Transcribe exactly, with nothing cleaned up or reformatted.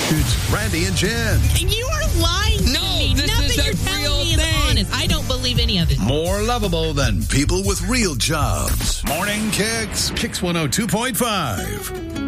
It's Randy and Jen. You are lying to No, me. this Nothing is a you're telling real me is thing. honest. I don't believe any of it. More lovable than people with real jobs. Morning Kicks. Kicks one oh two point five.